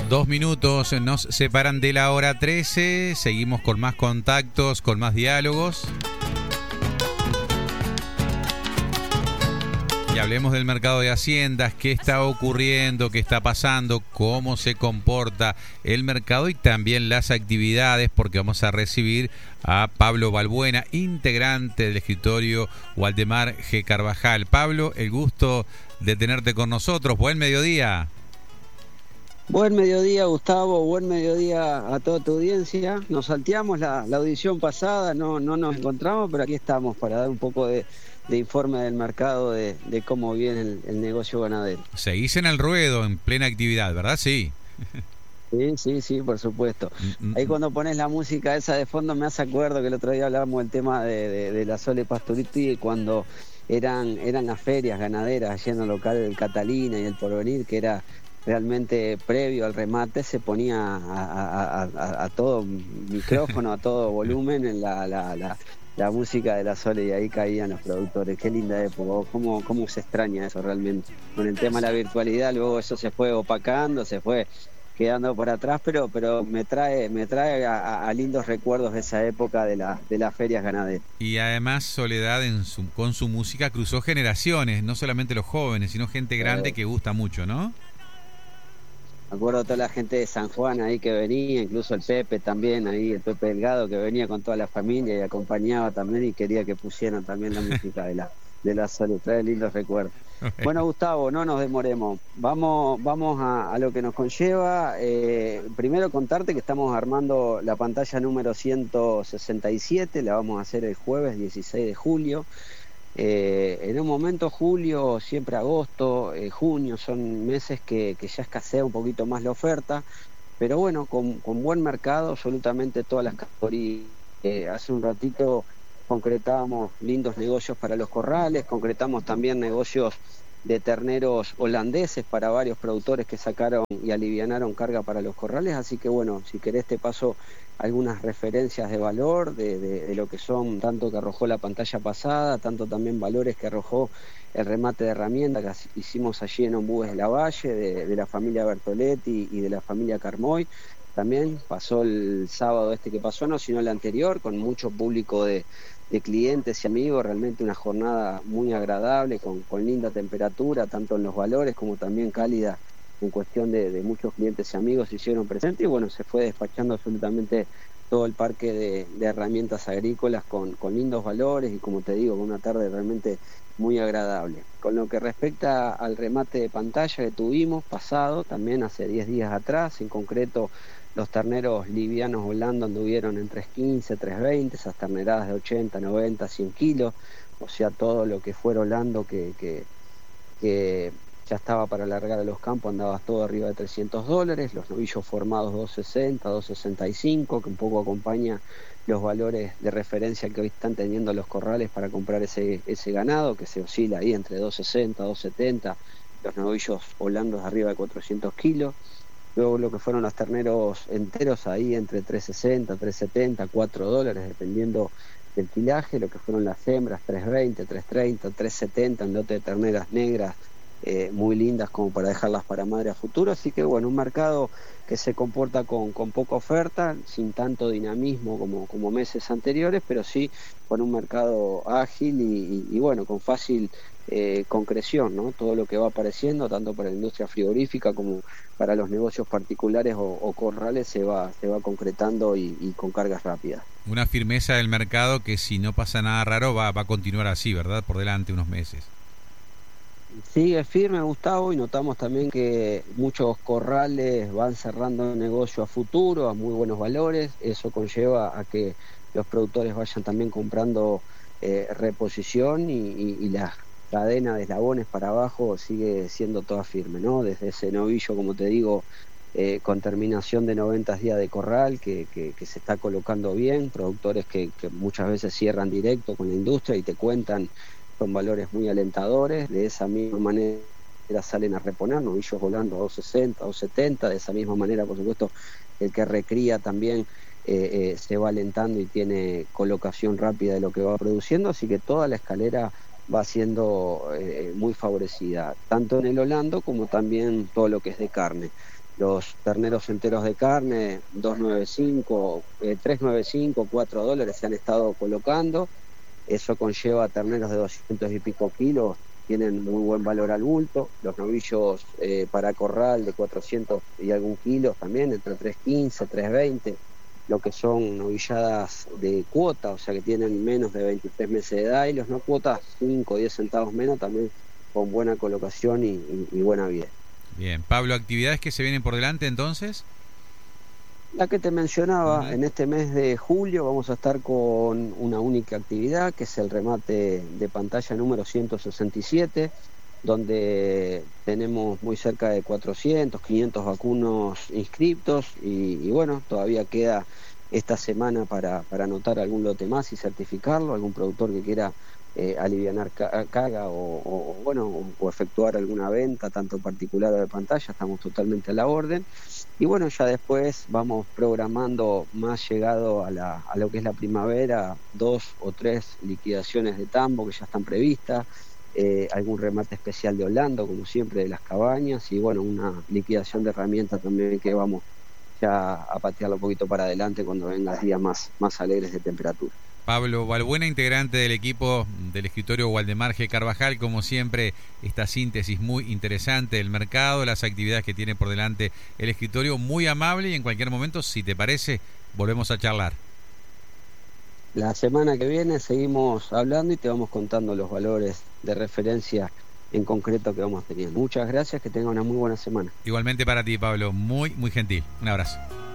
2 minutos nos separan de la hora 13. Seguimos con más contactos, con más diálogos. Y hablemos del mercado de haciendas, qué está ocurriendo, qué está pasando, cómo se comporta el mercado y también las actividades, porque vamos a recibir a Pablo Balbuena, integrante del escritorio Waldemar G. Carvajal. Pablo, el gusto de tenerte con nosotros. Buen mediodía. Buen mediodía, Gustavo, buen mediodía a toda tu audiencia. Nos salteamos la audición pasada, no nos encontramos, pero aquí estamos para dar un poco de informe del mercado, de cómo viene el negocio ganadero. Seguís en el ruedo, en plena actividad, ¿verdad? Sí. Sí, por supuesto. Ahí cuando pones la música esa de fondo me hace acuerdo que el otro día hablábamos del tema de la Sole Pastoriti y cuando eran las ferias ganaderas allá en el local del Catalina y el Porvenir, que era realmente previo al remate, se ponía a todo micrófono, a todo volumen en la música de la Sole y ahí caían los productores. Qué linda época, cómo se extraña eso realmente. Con el tema de la virtualidad luego eso se fue opacando, se fue quedando por atrás, pero me trae a lindos recuerdos de esa época de las ferias ganaderas. Y además Soledad con su música cruzó generaciones, no solamente los jóvenes, sino gente grande que gusta mucho, ¿no? Me acuerdo de toda la gente de San Juan ahí que venía, incluso el Pepe también, ahí el Pepe Delgado que venía con toda la familia y acompañaba también y quería que pusieran también la música de la Sole. Trae lindos recuerdos. Bueno, Gustavo, no nos demoremos. Vamos a lo que nos conlleva. Primero contarte que estamos armando la pantalla número 167, la vamos a hacer el jueves 16 de julio. En un momento julio, siempre agosto, junio, son meses que ya escasea un poquito más la oferta, pero bueno, con buen mercado, absolutamente todas las categorías. Hace un ratito concretábamos lindos negocios para los corrales, concretamos también negocios de terneros holandeses para varios productores que sacaron y alivianaron carga para los corrales, así que bueno, si querés te paso algunas referencias de valor de lo que son, tanto que arrojó la pantalla pasada, tanto también valores que arrojó el remate de herramientas que hicimos allí en Ombúes de la Valle, de la familia Bertoletti y de la familia Carmoy. También pasó el sábado que pasó, no, sino el anterior, con mucho público de clientes y amigos, realmente una jornada muy agradable, con linda temperatura, tanto en los valores como también cálida en cuestión de muchos clientes y amigos se hicieron presentes y bueno, se fue despachando absolutamente todo el parque de herramientas agrícolas con lindos valores y como te digo, con una tarde realmente muy agradable. Con lo que respecta al remate de pantalla que tuvimos pasado, también hace 10 días atrás, en concreto los terneros livianos Holanda anduvieron en 3.15, 3.20, esas terneradas de 80, 90, 100 kilos, o sea, todo lo que fuera Holanda que ya estaba para largar a los campos, andaba todo arriba de $300, los novillos formados 260, 265, que un poco acompaña los valores de referencia que hoy están teniendo los corrales para comprar ese ganado, que se oscila ahí entre 260, 270, los novillos holandos arriba de 400 kilos. Luego lo que fueron los terneros enteros ahí entre 360, 370, $4, dependiendo del quilaje. Lo que fueron las hembras 320, 330, 370, en lote de terneras negras muy lindas como para dejarlas para madre a futuro. Así que bueno, un mercado que se comporta con poca oferta, sin tanto dinamismo como meses anteriores, pero sí con un mercado ágil y bueno, con fácil concreción, ¿no? Todo lo que va apareciendo, tanto para la industria frigorífica como para los negocios particulares o corrales, se va concretando y con cargas rápidas. Una firmeza del mercado que si no pasa nada raro va a continuar así, ¿verdad? Por delante unos meses. Sigue firme, Gustavo, y notamos también que muchos corrales van cerrando el negocio a futuro, a muy buenos valores. Eso conlleva a que los productores vayan también comprando reposición y la cadena de eslabones para abajo sigue siendo toda firme, ¿no? Desde ese novillo, como te digo, con terminación de 90 días de corral, que se está colocando bien, productores que muchas veces cierran directo con la industria y te cuentan son valores muy alentadores. De esa misma manera salen a reponer novillos volando a 260, 270, de esa misma manera, por supuesto, el que recría también se va alentando y tiene colocación rápida de lo que va produciendo, así que toda la escalera va siendo muy favorecida, tanto en el holando como también todo lo que es de carne. Los terneros enteros de carne, 2.95, 3.95, $4 se han estado colocando. Eso conlleva terneros de 200 y pico kilos, tienen muy buen valor al bulto. Los novillos para corral de 400 y algún kilos también, entre 3.15, 3.20. Lo que son novilladas de cuota, o sea que tienen menos de 23 meses de edad, y los no cuotas, 5 o 10 centavos menos, también con buena colocación y buena vida. Bien, Pablo, ¿actividades que se vienen por delante entonces? La que te mencionaba, en este mes de julio vamos a estar con una única actividad, que es el remate de pantalla número 167, donde tenemos muy cerca de 400, 500 vacunos inscriptos y bueno, todavía queda esta semana para anotar algún lote más y certificarlo, algún productor que quiera alivianar carga o efectuar alguna venta, tanto particular o de pantalla, estamos totalmente a la orden. Y bueno, ya después vamos programando, más llegado a lo que es la primavera, 2 o 3 liquidaciones de tambo que ya están previstas, algún remate especial de Holando, como siempre, de las cabañas, y bueno, una liquidación de herramientas también que vamos ya a patearlo un poquito para adelante cuando vengan días más alegres de temperatura. Pablo Balbuena, integrante del equipo del escritorio Waldemar G. Carvajal, como siempre, esta síntesis muy interesante del mercado, las actividades que tiene por delante el escritorio, muy amable, y en cualquier momento, si te parece, volvemos a charlar. La semana que viene seguimos hablando y te vamos contando los valores de referencia en concreto que vamos teniendo. Muchas gracias, que tenga una muy buena semana. Igualmente para ti, Pablo, muy, muy gentil. Un abrazo.